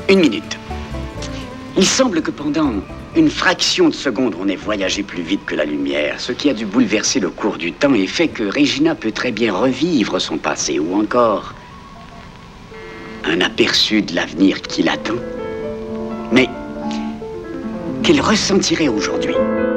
Une minute. Il semble que pendant une fraction de seconde, on ait voyagé plus vite que la lumière, ce qui a dû bouleverser le cours du temps et fait que Regina peut très bien revivre son passé ou encore un aperçu de l'avenir qui l'attend, mais qu'elle ressentirait aujourd'hui.